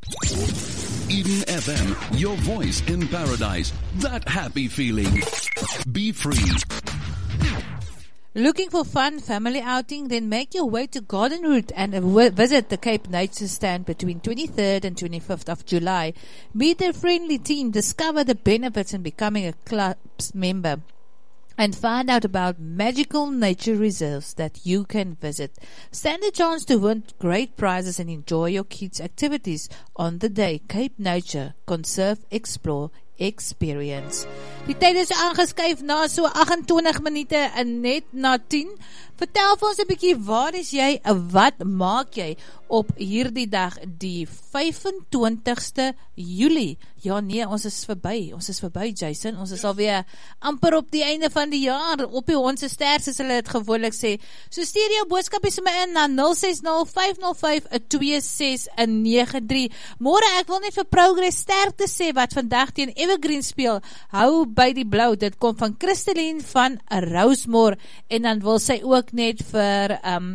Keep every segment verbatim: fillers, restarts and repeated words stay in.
Eden F M, your voice in paradise. That happy feeling. Be free. Looking for fun family outing? Then make your way to Garden Route and uh, visit the Cape Nature stand between twenty-third and twenty-fifth of July. Meet their friendly team, discover the benefits in becoming a club's member, and find out about magical nature reserves that you can visit. Stand a chance to win great prizes and enjoy your kids' activities on the day. Cape Nature, conserve, explore, experience. Die tyd is aangeskuif na so agt-en-twintig minute en net na tien. Vertel vir ons 'n bietjie, waar is jy en wat maak jy op hierdie dag, die vyf-en-twintigste Julie? Ja nee, ons is verby, ons is verby Jason, ons is alweer amper op die einde van die jaar, op die hondse ster, soos hulle het gewoonlik sê. So stuur jou boodskapie vir my in na nul ses nul, vyf nul vyf, twee ses nege drie. Môre, ek wil net vir Progress sterkte sê, wat vandag teen Evergreen speel. Hou by die blou, dit kom van Christeline van Rosemore, en dan wil sy ook net vir um,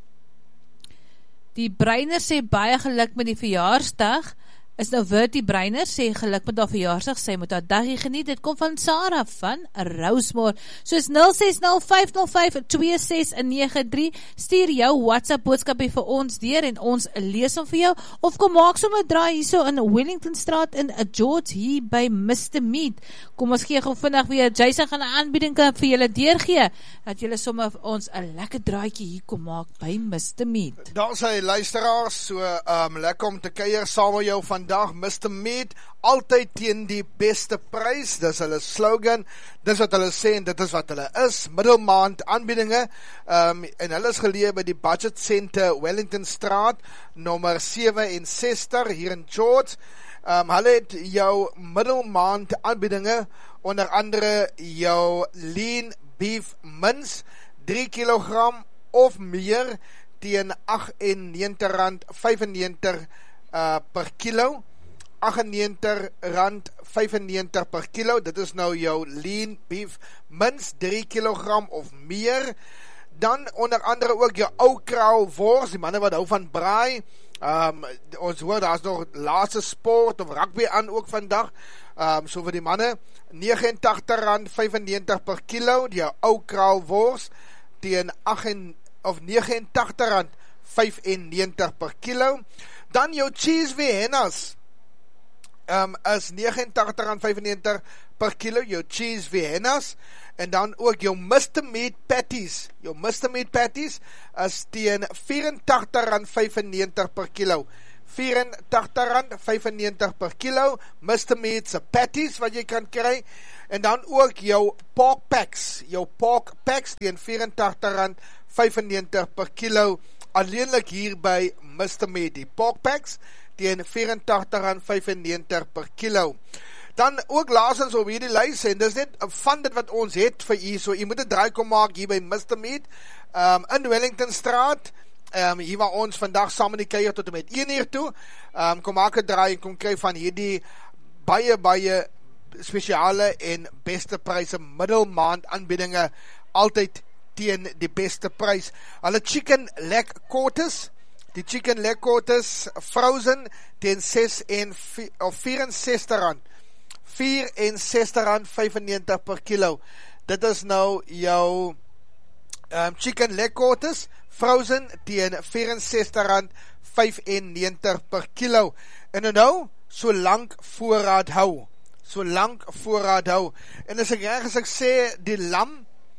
die Breiner sê baie geluk met die verjaarsdag. Is nou Wirtie Breiner sê geluk met haar verjaarsdag, sy moet haar dagie geniet. Dit kom van Sarah van Rosemore. Soos nul ses nul, vyf nul vyf, twee ses nege drie. Stuur jou WhatsApp boodskapie vir ons deur en ons lees hom vir jou, of kom maak sommer draai hierso in Wellington Straat in George hier by Mister Meat. Kom ons gee gou vinnig weer, Jason gaan 'n aanbieding vir julle deurgee, dat julle sommer ons 'n lekker draaitjie hier kom maak by Mister Meat. Daar sy luisteraars, so um, lekker om te kuier saam met jou van Vandag Mister Meat, altyd teen die beste prys, dis hulle slogan, dis wat hulle sê en dit is wat hulle is, middelmaand aanbiedinge, um, en hulle is geleë by die Budget Center, Wellington Straat, nommer sewe en sestig, hier in George. Um, hulle het jou middelmaand aanbiedinge, onder andere jou lean beef mince, drie kilogram of meer, teen agt en negentig rand vyfennegentig Uh, per kilo, agt en negentig rand vyfennegentig per kilo, dit is nou jou lean beef mince, drie kilogram of meer. Dan onder andere ook jou ou kraal wors, die manne wat hou van braai, um, ons hoor daar is nog laaste sport of rugby aan ook vandag, um, so vir die manne, agt en tagtig rand vyfennegentig per kilo, die jou ou kraal wors, teen agt en tagtig rand vyfennegentig per kilo. Dan jou cheese Viennas um, is agt en tagtig rand vyfennegentig per kilo, jou cheese Viennas, en dan ook jou Mister Meat patties, jou Mister Meat patties is teen vyfentagtig rand vyfennegentig per kilo, vyfentagtig rand vyfennegentig per kilo, Mister Meat se patties wat jy kan kry, en dan ook jou pork packs, jou pork packs teen vyfentagtig rand vyfennegentig per kilo, alleenlik hier by Mister Meat, die pork packs, teen vyfentagtig rand vyfennegentig per kilo. Dan ook laasens op hierdie lys, en dis net van dit wat ons het vir u, so u moet 'n draai kom maak hier by Mister Meat, um, in Wellington Straat, um, hier waar ons vandag saam met die kuier tot en met een uur toe, um, kom maak 'n draai en kom kry van hierdie baie, baie spesiale en beste pryse, middelmaand aanbiedinge, altyd teen die beste prys. Hulle chicken leg quarters, die chicken leg quarters frozen teen vierensestig rand, vierensestig rand vyfennegentig per kilo. Dit is nou jou um, chicken leg quarters frozen teen vierensestig rand vyfennegentig per kilo. En nou, so lank voorraad hou, so lank voorraad hou. En as ek reg as ek sê, die lam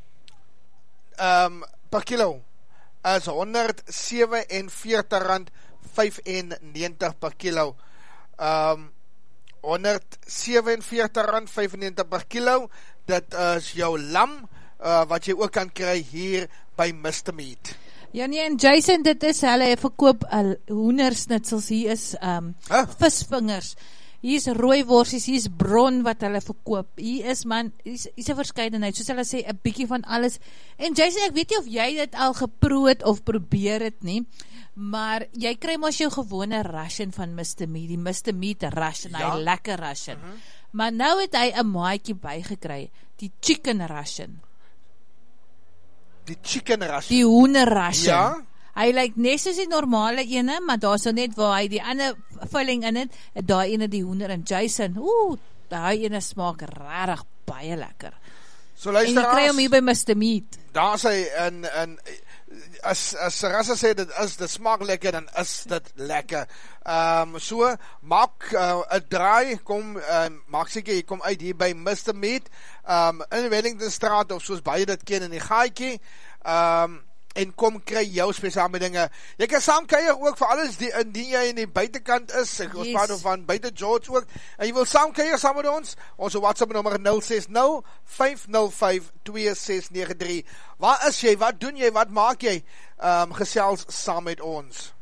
Um, per kilo is honderdsewenveertig rand vyfennegentig per kilo. Um, honderdsewenveertig rand vyfennegentig per kilo, dit is jou lam, uh, wat jy ook kan kry hier by Mister Meat. Ja nee, en Jason, dit is, hulle verkoop uh, hoendersnitsels, hier is um, huh? visvingers, hier is rooiworsies, hier is bron wat hulle verkoop, hier is man, hier is, hier is een verskeidenheid, soos hulle sê, een bykie van alles, en Jason, ek weet nie of jy dit al geproe het of probeer het nie, maar jy kry mos jou gewone ration van Mister Meat, die Mister Meat ration, ja. Hy lekker ration, uh-huh. Maar nou het hy een maatjie bygekry, die chicken ration, die chicken ration, die hoender ration, ja? Hy lyk net soos die normale ene, maar daar so net waar hy die ander vulling in het, en daai ene die hoender en Jason, oeh, daai ene smaak rarig baie lekker. So En jy kry luisteraars, hom hier by Mister Meat. daar sê, en, en, as, as Sarasa sê, dit is, dit smaak lekker, dan is dit lekker. Um, so, maak uh, een draai, kom, uh, maak seker, jy kom uit hier by Mister Meat, um, in Wellingtonstraat, of soos baie dit ken in die gaatjie, um, en kom kry jou spesiale dinge. Jy kan saam kuier ook vir alles die, indien jy in die buitekant is, ek ons Yes. praat van buite George ook, en jy wil saam kuier saam met ons, ons WhatsApp nommer nul ses nul, vyf nul vyf, twee ses nege drie. Waar is jy, wat doen jy, wat maak jy, um, gesels saam met ons.